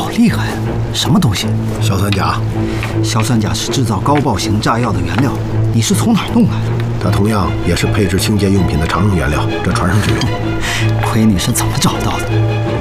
厉害啊！什么东西？ 硝酸钾。 硝酸钾是制造高爆型炸药的原料，你是从哪儿弄来的？ 它同样也是配置清洁用品的常用原料，这船上就有。 亏你是怎么找到的？